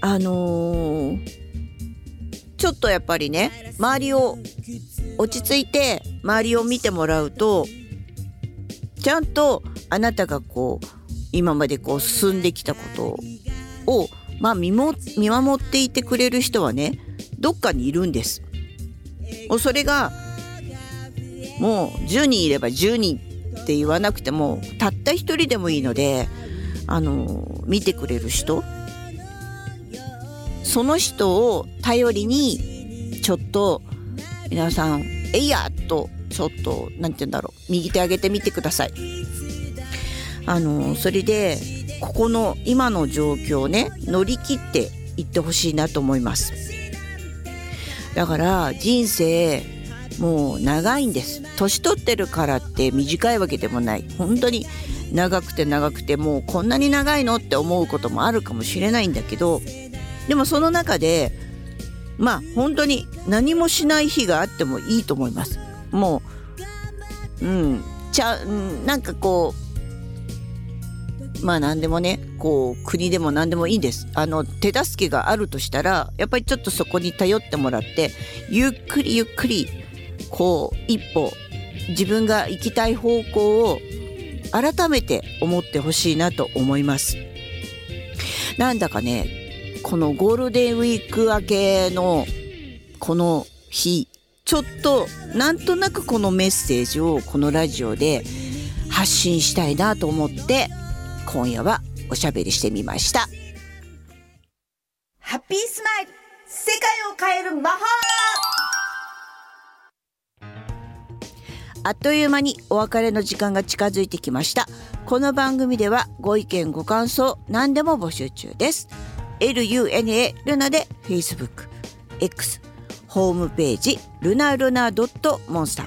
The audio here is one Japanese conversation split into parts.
ちょっとやっぱりね、周りを落ち着いて周りを見てもらうと、ちゃんとあなたが今まで進んできたことを見守っていてくれる人はね、どっかにいるんです。もうそれがもう10人いれば10人って言わなくても、たった一人でもいいので、見てくれる人、その人を頼りにちょっと皆さんえいやっとちょっと右手上げてみてください。それでここの今の状況をね、乗り切っていってほしいなと思います。だから人生もう長いんです。年取ってるからって短いわけでもない。本当に長くてもうこんなに長いのって思うこともあるかもしれないんだけど、でもその中で本当に何もしない日があってもいいと思います。もう何でもね、国でも何でもいいんです。手助けがあるとしたら、やっぱりちょっとそこに頼ってもらって、ゆっくり一歩自分が行きたい方向を改めて思ってほしいなと思います。なんだかね、このゴールデンウィーク明けのこの日、ちょっとなんとなくこのメッセージをこのラジオで発信したいなと思って、今夜はおしゃべりしてみました。 ハッピースマイル、世界を変える魔法。 あっという間にお別れの時間が近づいてきました。この番組ではご意見ご感想何でも募集中です。LUNA ルナで Facebook、X、ホームページルナ.monster、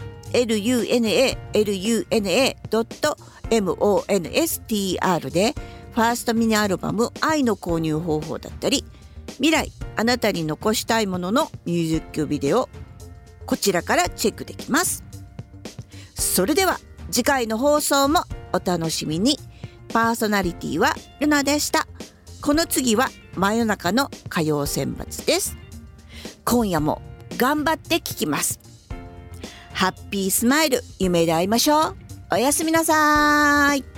LUNA.monster でファーストミニアルバム愛の購入方法だったり、未来あなたに残したいもののミュージックビデオ、こちらからチェックできます。それでは次回の放送もお楽しみに。パーソナリティはルナでした。この次は真夜中の歌謡選抜です。今夜も頑張って聴きます。ハッピースマイル、夢で会いましょう。おやすみなさい。